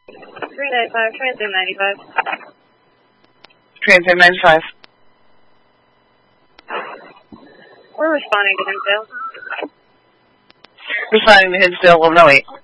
395, Transam 95. Transam 95. We're responding to Hinsdale. Responding to Hinsdale 1108.